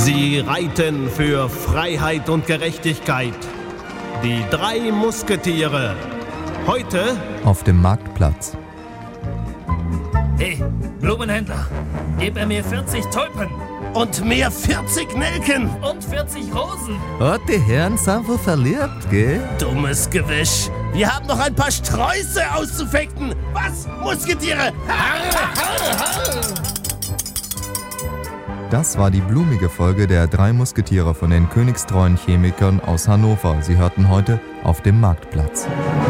Sie reiten für Freiheit und Gerechtigkeit. Die 3 Musketiere. Heute auf dem Marktplatz. Hey, Blumenhändler, gib mir 40 Tulpen und mir 40 Nelken. und 40 Rosen. Oh, die Herren sind wohl verliebt, gell? Dummes Gewisch. Wir haben noch ein paar Sträuße auszufechten. Was, Musketiere? Das war die blumige Folge der 3 Musketiere von den königstreuen Chemikern aus Hannover. Sie hörten heute auf dem Marktplatz.